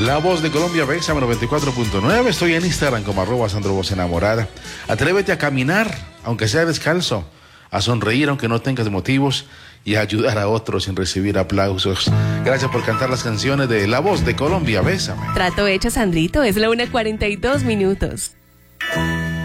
La Voz de Colombia, Bésame 94.9. Estoy en Instagram como @SandroVozEnamorada. Atrévete a caminar, aunque sea descalzo, a sonreír aunque no tengas motivos y a ayudar a otros sin recibir aplausos. Gracias por cantar las canciones de La Voz de Colombia, Bésame. Trato hecho, Sandrito, es la 1:42.